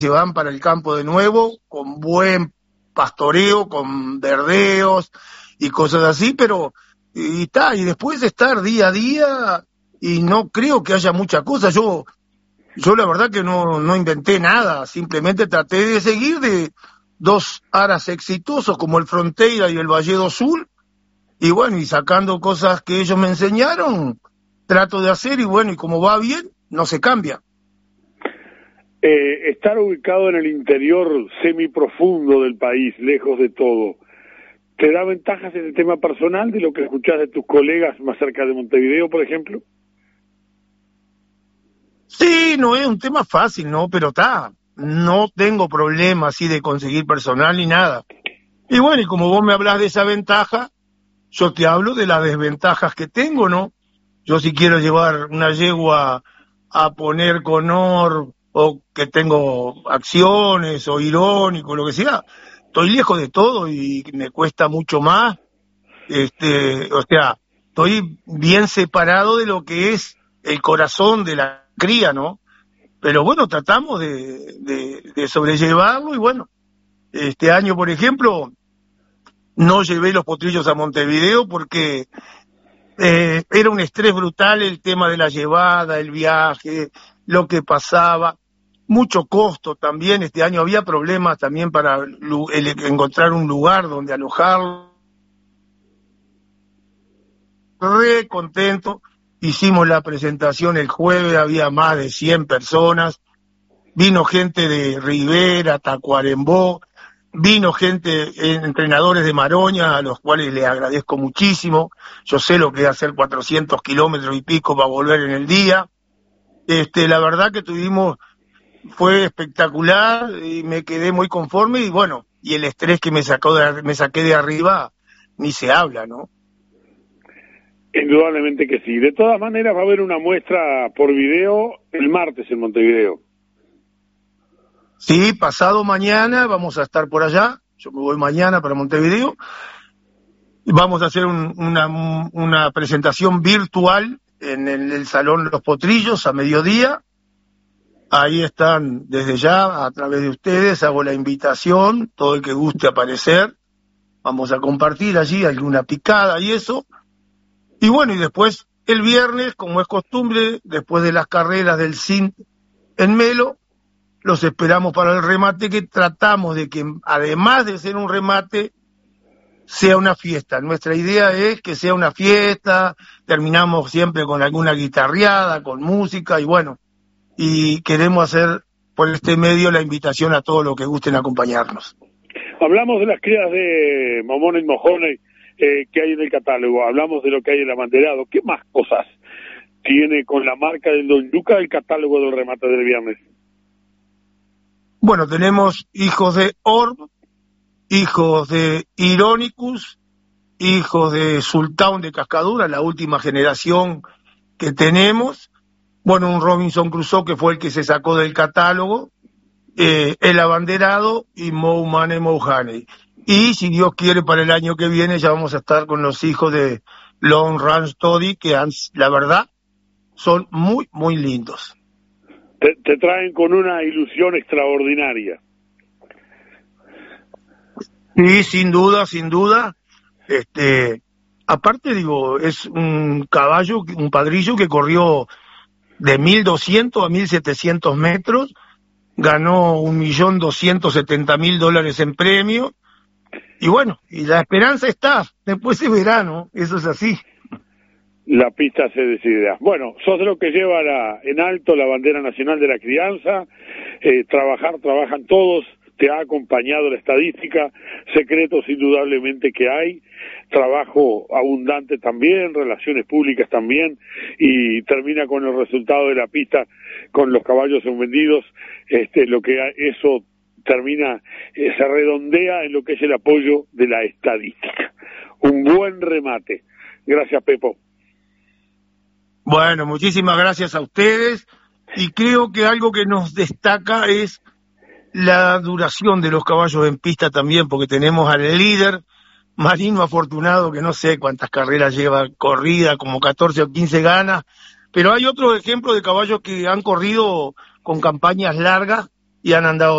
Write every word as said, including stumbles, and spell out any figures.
se van para el campo de nuevo, con buen pastoreo, con verdeos y cosas así, pero y está, y después de estar día a día, y no creo que haya mucha cosa. Yo, yo la verdad que no, no inventé nada, simplemente traté de seguir de dos aras exitosos como el Fronteira y el Valledo Sur, y bueno, y sacando cosas que ellos me enseñaron, trato de hacer, y bueno, y como va bien, no se cambia. Eh, estar ubicado en el interior semiprofundo del país, lejos de todo, ¿te da ventajas en el tema personal de lo que escuchás de tus colegas más cerca de Montevideo, por ejemplo? Sí, no es un tema fácil, ¿no? Pero está, no tengo problema así de conseguir personal ni nada. Y bueno, y como vos me hablas de esa ventaja, yo te hablo de las desventajas que tengo, ¿no? Yo si quiero llevar una yegua a poner con or, o que tengo acciones, o irónico, lo que sea, estoy lejos de todo y me cuesta mucho más. Este, o sea, estoy bien separado de lo que es el corazón de la cría, ¿no? Pero bueno, tratamos de, de, de sobrellevarlo, y bueno, este año, por ejemplo, no llevé los potrillos a Montevideo porque eh, era un estrés brutal el tema de la llevada, el viaje, lo que pasaba, mucho costo también. Este año había problemas también para el, encontrar un lugar donde alojarlo. Re contento, hicimos la presentación el jueves, había más de cien personas, vino gente de Rivera, Tacuarembó, vino gente, eh, entrenadores de Maroña, a los cuales les agradezco muchísimo. Yo sé lo que es hacer cuatrocientos kilómetros y pico para volver en el día. Este, la verdad que tuvimos, fue espectacular, y me quedé muy conforme, y bueno, y el estrés que me sacó de, me saqué de arriba, ni se habla, ¿no? Indudablemente que sí. De todas maneras va a haber una muestra por video el martes en Montevideo. Sí, pasado mañana vamos a estar por allá. Yo me voy mañana para Montevideo. Vamos a hacer un, una, una presentación virtual en el, el Salón Los Potrillos a mediodía. Ahí están desde ya, a través de ustedes, hago la invitación, todo el que guste aparecer. Vamos a compartir allí alguna picada y eso. Y bueno, y después el viernes, como es costumbre, después de las carreras del C I N en Melo, los esperamos para el remate, que tratamos de que, además de ser un remate, sea una fiesta. Nuestra idea es que sea una fiesta, terminamos siempre con alguna guitarreada, con música, y bueno, y queremos hacer por este medio la invitación a todos los que gusten acompañarnos. Hablamos de las crías de Momones y Mojones eh, que hay en el catálogo, hablamos de lo que hay en el abanderado. ¿Qué más cosas tiene con la marca del Don Luca el catálogo del remate del viernes? Bueno, tenemos hijos de Orb, hijos de Ironicus, hijos de Sultán de Cascadura, la última generación que tenemos. Bueno, un Robinson Crusoe que fue el que se sacó del catálogo, eh, el abanderado y Mou Mane Mou Honey. Y si Dios quiere, para el año que viene ya vamos a estar con los hijos de Long Ranch Toddy, que han, la verdad son muy, muy lindos. Te, te traen con una ilusión extraordinaria. Sí, sin duda, sin duda. Este, aparte, digo, es un caballo, un padrillo que corrió de mil doscientos a mil setecientos metros, ganó un millón doscientos setenta mil dólares en premio, y bueno, y la esperanza está, después se verá, ¿no? Eso es así. La pista se decidirá. Bueno, sos de lo que lleva la, en alto la bandera nacional de la crianza, eh, trabajar, trabajan todos, te ha acompañado la estadística, secretos indudablemente que hay, trabajo abundante también, relaciones públicas también, y termina con el resultado de la pista, con los caballos vendidos, este, lo que eso termina, eh, se redondea en lo que es el apoyo de la estadística. Un buen remate. Gracias, Pepo. Bueno, muchísimas gracias a ustedes, y creo que algo que nos destaca es la duración de los caballos en pista también, porque tenemos al líder, Marino Afortunado, que no sé cuántas carreras lleva corrida, como catorce o quince ganas, pero hay otros ejemplos de caballos que han corrido con campañas largas y han andado